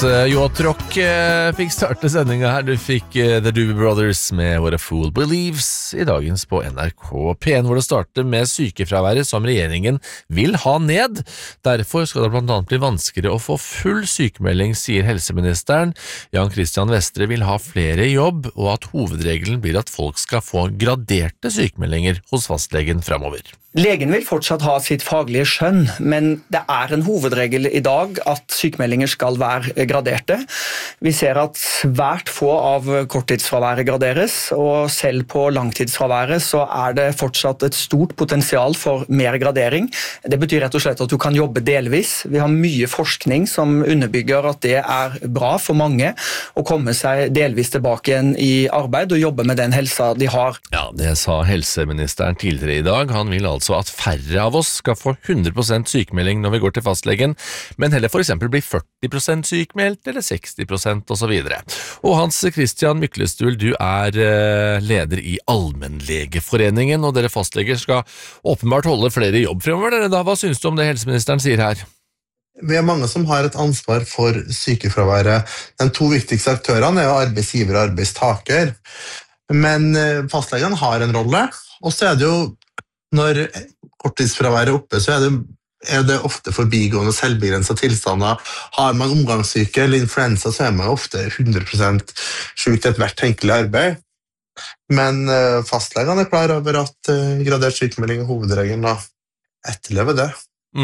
Yacht-rock fikk starte sendingen her. Du fikk The Doobie Brothers med What a Fool Believes i dagens på NRK P1, hvor det starter med sykefraværet som regjeringen vil ha ned. Derfor skal det blant annet bli vanskeligere å få full sykemelding, sier helseministeren. Jan Christian Vestre vil ha flere i jobb, og at hovedregelen blir at folk skal få graderte sykemeldinger hos fastlegen fremover. Legen vil fortsatt ha sitt faglige skjønn, men det er en hovedregel i dag at sykemeldinger skal være graderte. Vi ser at svært få av korttidsfraværet graderes, og selv på langtidsfraværet så er det fortsatt et stort potensial for mer gradering. Det betyr rett og slett at du kan jobbe delvis. Vi har mye forskning som underbygger at det er bra for mange å komme seg delvis tilbake igjen i arbeid og jobbe med den helsa de har. Ja, det sa helseministeren tidligere i dag. Han vil altså at færre av oss skal få 100% sykemelding når vi går til fastlegen, men heller for eksempel bli 40% sykemeldt eller 60% og så videre. Og Hans Christian Myklestul, du er leder i Allmennlegeforeningen, og dere fastleger skal åpenbart holde flere i jobb fremover. Hva synes du om det helseministeren sier her? Vi er mange som har et ansvar for sykefraværet. De to viktigste aktørene er jo arbeidsgiver og arbeidstaker, men fastlegene har en rolle, og så er det jo når korttidsfraværet er oppe, så er det ofte forbigående selvbegrenset tilstander. Har man omgangssyke eller influensa, så er man ofte 100% syk til et hvert tenkelig arbeid. Men fastlegene er klar over at gradert sykemelding er hovedregelen, og etterlever det.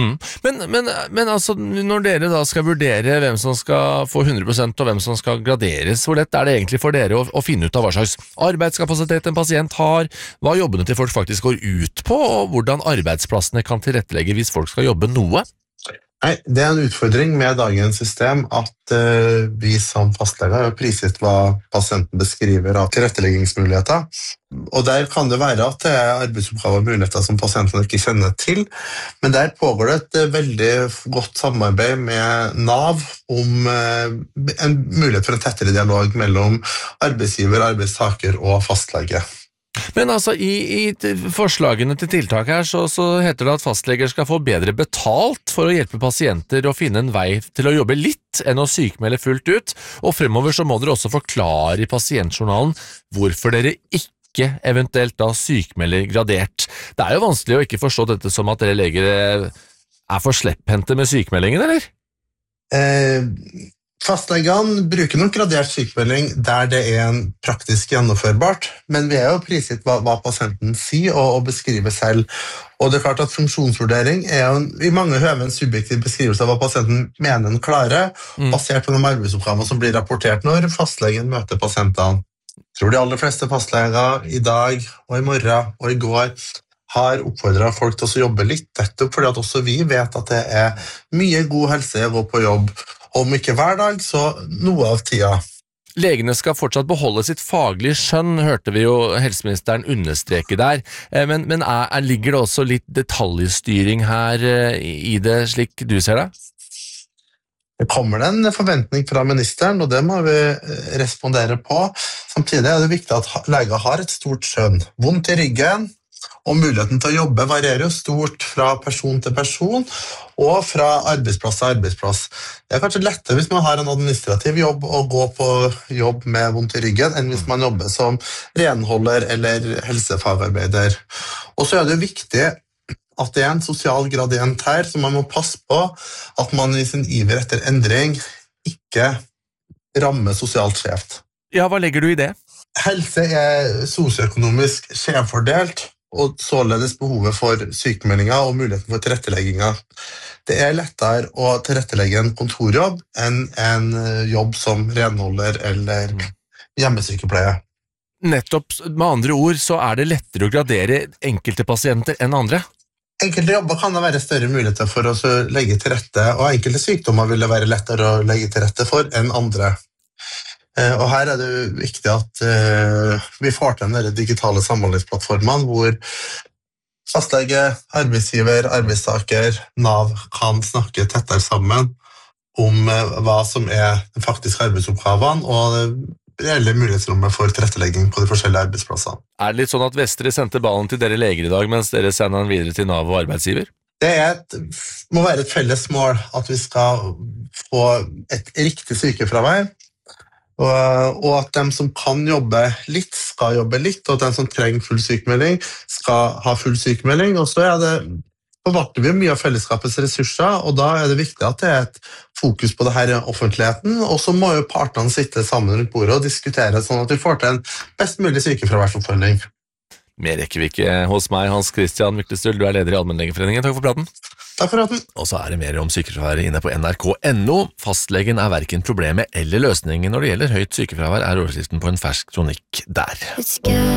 Men altså, når dere da skal vurdere hvem som skal få 100% og hvem som skal graderes, hvor lett er det egentlig for dere å finne ut av hva slags arbeidskapasitet en pasient har, hva jobbene til folk faktisk går ut på, og hvordan arbeidsplassene kan tilrettelegge hvis folk skal jobbe noe? Nei, det er en utfordring med dagens system at vi som fastleger har priset hva pasienten beskriver av tilretteleggingsmuligheter. Og der kan det være at det er arbeidsoppgaver og muligheter som pasienten ikke kjenner til, men der pågår det et veldig godt samarbeid med NAV om en mulighet for en tettere dialog mellom arbeidsgiver, arbeidstaker og fastlege. Men altså, i forslagene til tiltak her, så heter det at fastleger skal få bedre betalt for å hjelpe pasienter å finne en vei til å jobbe litt enn å sykmelde fullt ut, og fremover så må dere også forklare i pasientjournalen hvorfor dere ikke eventuelt da sykmelder gradert. Det er jo vanskelig å ikke forstå dette som at dere leger er for slepphendte med sykmeldingen, eller? Fastlegene bruker nok gradert sykemelding der det er en praktisk gjennomførbart, men vi er jo priset hva pasienten sier og beskriver selv. Og det er klart at funksjonsvurdering er jo i mange høve en subjektiv beskrivelse av hva pasienten mener den klarer, basert på de arbeidsoppgavene som blir rapportert når fastlegen møter pasientene. Jeg tror de aller fleste fastleger i dag og i morgen og i går har oppfordret folk til å jobbe litt, nettopp fordi at også vi vet at det er mye god helse å gå på jobb, om ikke hver dag, så noe av tida. Legene skal fortsatt beholde sitt faglige skjønn, hørte vi jo helseministeren understreke der, men ligger det også litt detaljstyring her i det, slik du ser det? Det kommer en forventning fra ministeren, og det må vi respondere på. Samtidig er det viktig at leger har et stort skjønn. Vondt i ryggen, og muligheten til å jobbe varierer jo stort fra person til person, og fra arbeidsplass til arbeidsplass. Det er kanskje lettere hvis man har en administrativ jobb å gå på jobb med vondt i ryggen, enn hvis man jobber som renholder eller helsefagarbeider. Og så er det viktig at det er en sosial gradient her, så man må passe på at man i sin iver etter endring ikke rammer sosialt skjevt. Ja, hva legger du i det? Helse er sosioøkonomisk skjevfordelt, og således behovet for sykemeldinger og muligheten for tilrettelegginger. Det er lettere å tilrettelegge en kontorjobb enn en jobb som renholder eller hjemmesykepleie. Nettopp, med andre ord så er det lettere å gradere enkelte pasienter enn andre? Enkelte jobber kan det være større muligheter for å legge til rette, og enkelte sykdommer vil det være lettere å legge til rette for enn andre. Og her er det viktig at vi får til den digitale samhandlingsplattformen hvor fastlege, arbeidsgiver, arbeidstaker, NAV kan snakke tettere sammen om hva som er den faktiske arbeidsoppgavene og reelle mulighetsrommet for tilrettelegging på de forskjellige arbeidsplassene. Er det litt sånn at Vestre sendte ballen til dere leger i dag, mens dere sender den videre til NAV og arbeidsgiver? Det må være et felles mål at vi skal få et riktig sykefravær, og at de som kan jobbe litt, skal jobbe litt, og at de som trenger full sykemelding, skal ha full sykemelding. Og så forvalter vi mye av fellesskapets ressurser, og da er det viktig at det et fokus på det her i offentligheten, og så må jo partene sitte sammen rundt bordet og diskutere sånn at vi får til en best mulig sykefraværsoppfølging. Mer rekker vi ikke hos meg, Hans Christian Myklestøl, du leder i Allmennlegeforeningen. Takk for praten. Takk for praten. Og så det mer om sykefraværet inne på nrk.no. Fastlegen hverken problemet eller løsningen når det gjelder høyt sykefravær, overskriften på en fersk kronikk der.